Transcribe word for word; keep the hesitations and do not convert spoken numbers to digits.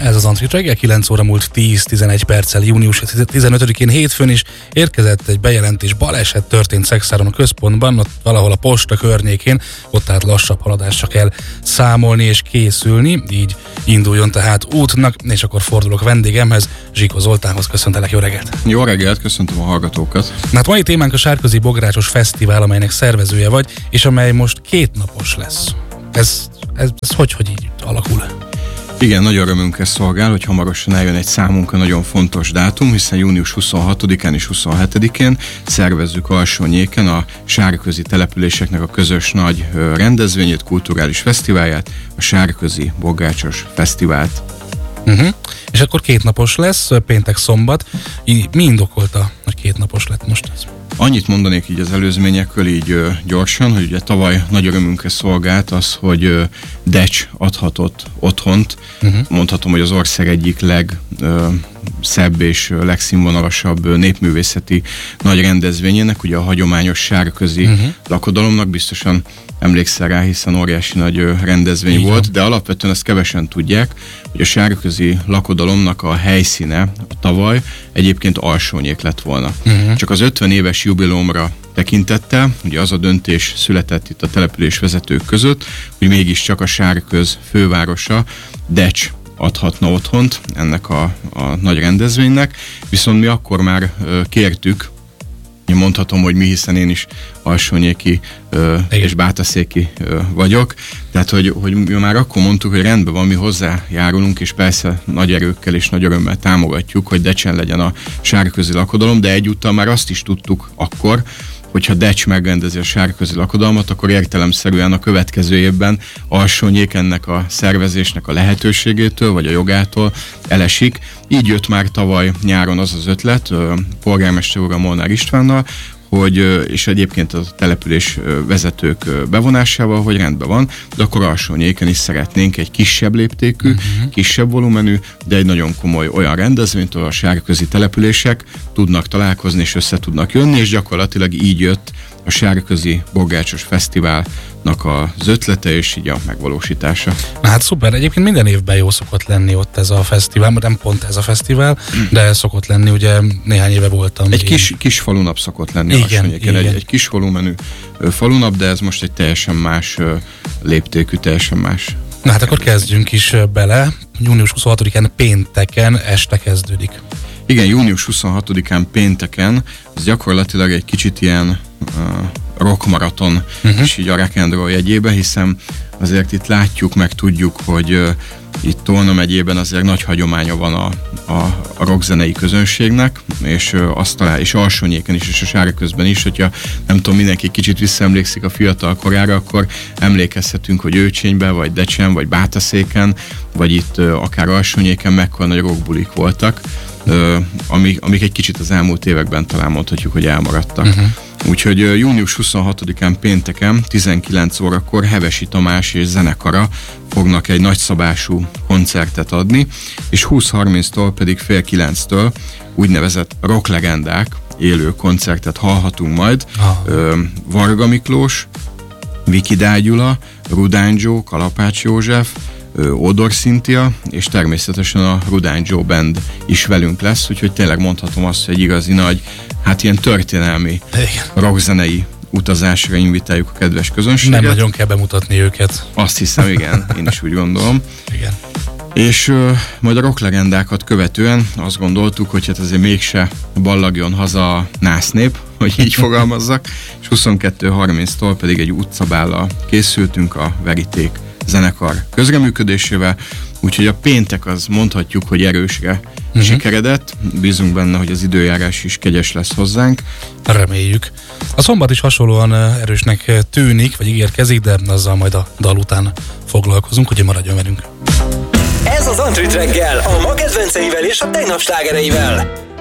Ez az Antrit reggel, kilenc óra múlt tíz-tizenegy perccel, június tizenötödikén hétfőn is érkezett egy bejelentés, baleset történt Szekszáron a központban, ott valahol a posta környékén, ott tehát lassabb haladásra kell számolni és készülni, így induljon tehát útnak, és akkor fordulok vendégemhez, Zsikó Zoltánhoz. Köszöntelek, jó reggelt! Jó reggelt, köszöntöm a hallgatókat! Na, hát mai témánk a Sárközi Bográcsos Fesztivál, amelynek szervezője vagy, és amely most kétnapos lesz. Ez, ez, ez hogy, hogy így alakul? Igen, nagy örömünkre szolgál, hogy hamarosan eljön egy számunkra nagyon fontos dátum, hiszen június huszonhatodikán és huszonhetedikén szervezzük Alsónyéken a sárközi településeknek a közös nagy rendezvényét, kulturális fesztiválját, a Sárközi Bográcsos Fesztivált. Uh-huh. És akkor kétnapos lesz, péntek-szombat. Mi indokolta, hogy kétnapos lett most ez? Annyit mondanék így az előzményekről így ö, gyorsan, hogy ugye tavaly nagy örömünkre szolgált az, hogy ö, Decs adhatott otthont. Uh-huh. Mondhatom, hogy az ország egyik legszebb és legszínvonalasabb népművészeti nagy rendezvényének, ugye a hagyományos sárközi uh-huh. lakodalomnak, biztosan emlékszel rá, hiszen óriási nagy rendezvény Igen. volt, de alapvetően ezt kevesen tudják, hogy a sárközi lakodalomnak a helyszíne a tavaly egyébként Alsónyék lett volna. Uh-huh. Csak az ötven éves jubileumra tekintettel, ugye az a döntés született itt a település vezetők között, hogy mégiscsak a Sárköz fővárosa, Decs adhatna otthont ennek a, a nagy rendezvénynek, viszont mi akkor már ö, kértük, én mondhatom, hogy mi, hiszen én is alsónyéki ö, és bátaszéki ö, vagyok. Tehát, hogy, hogy mi már akkor mondtuk, hogy rendben van, mi hozzájárulunk, és persze nagy erőkkel és nagy örömmel támogatjuk, hogy Decsen legyen a sárközi lakodalom, de egyúttal már azt is tudtuk akkor, hogyha Decs megrendezi a sárközi lakodalmat, akkor értelemszerűen a következő évben Alsónyék ennek a szervezésnek a lehetőségétől, vagy a jogától elesik. Így jött már tavaly nyáron az az ötlet, polgármester úr Molnár Istvánnal, hogy, és egyébként a település vezetők bevonásával, hogy rendben van, de akkor Alsónyéken is szeretnénk egy kisebb léptékű, uh-huh. kisebb volumenű, de egy nagyon komoly olyan rendezvényt, ahol a sárközi települések tudnak találkozni és össze tudnak jönni, és gyakorlatilag így jött a Sárközi Bográcsos Fesztiválnak az ötlete és így a megvalósítása. Na hát szuper, egyébként minden évben jó szokott lenni ott ez a fesztivál, nem pont ez a fesztivál, de szokott lenni, ugye néhány éve voltam. Egy kis, kis falunap szokott lenni. Igen, igen. Egy, egy kis volumenű falunap, de ez most egy teljesen más léptékű, teljesen más. Na hát akkor kezdjünk is bele. június huszonhatodikán pénteken este kezdődik. Igen, június huszonhatodikán pénteken, ez gyakorlatilag egy kicsit ilyen uh, rockmaraton uh-huh. is így a rock and roll jegyében, hiszen azért itt látjuk, meg tudjuk, hogy uh, itt Tolna megyében azért nagy hagyománya van a, a, a rockzenei közönségnek, és uh, azt talál, és Alsónyéken is, és a Sárközben is, hogyha nem tudom, mindenki kicsit visszaemlékszik a fiatal korára, akkor emlékezhetünk, hogy Őcsényben, vagy Decsen, vagy Bátaszéken, vagy itt uh, akár Alsónyéken mekkora nagy rockbulik voltak, Uh, amik, amik egy kicsit az elmúlt években talán mondhatjuk, hogy elmaradtak. Uh-huh. Úgyhogy uh, június huszonhatodikán pénteken tizenkilenc órakor Hevesi Tamás és zenekara fognak egy nagyszabású koncertet adni, és húsz harminctól pedig fél kilenctől úgynevezett rocklegendák élő koncertet hallhatunk majd. Uh-huh. Uh, Varga Miklós, Viki Dágyula, Rudán Joe, Kalapács József, Odor Cynthia, és természetesen a Rudán Joe Band is velünk lesz, úgyhogy tényleg mondhatom azt, hogy egy igazi nagy, hát ilyen történelmi rockzenei utazásra invitáljuk a kedves közönséget. Nem nagyon kell bemutatni őket. Azt hiszem, igen, én is úgy gondolom. Igen. És uh, majd a rocklegendákat követően azt gondoltuk, hogy hát azért mégse ballagjon haza a násznép, hogy így fogalmazzak, és huszonkettő harminctól pedig egy utcabállal készültünk a Veríték zenekar közreműködésével, úgyhogy a péntek az mondhatjuk, hogy erősre uh-huh. sikeredett, bízunk benne, hogy az időjárás is kegyes lesz hozzánk. Reméljük. A szombat is hasonlóan erősnek tűnik, vagy ígérkezik, de azzal majd a dal után foglalkozunk, hogy maradjon velünk. Ez az Antrit reggel, a ma kedvenceivel és a tegnap slágereivel.